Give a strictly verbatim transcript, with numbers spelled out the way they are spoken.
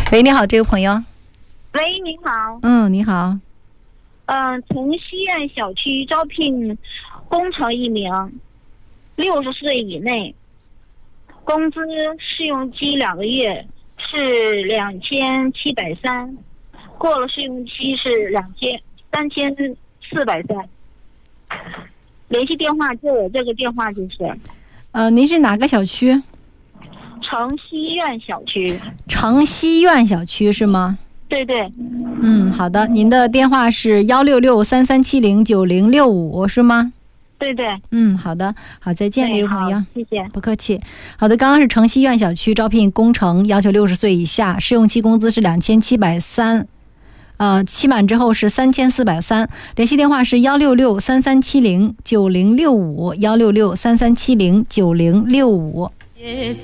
喂，你好，这位朋友。 喂，你好。 嗯，你好。 嗯、呃，从西苑小区招聘工程一名，六十岁以内，工资试用期两个月是两千七百三，过了试用期是两千三千四百三。联系电话就我这个电话就是。 呃，您是哪个小区？ 城西苑小区。 城西苑小区是吗？ 对对。 嗯，好的。您的电话是幺六六三三七零九零六五是吗？ 对对。 嗯，好的，好，再见，这位朋友。 谢谢。 不客气。好的，刚刚是城西苑小区招聘工程，要求六十岁以下，试用期工资是两千七百三。呃，期满之后是三千四百三。联系电话是幺六六三三七零九零六五幺六六三三七零九零六五。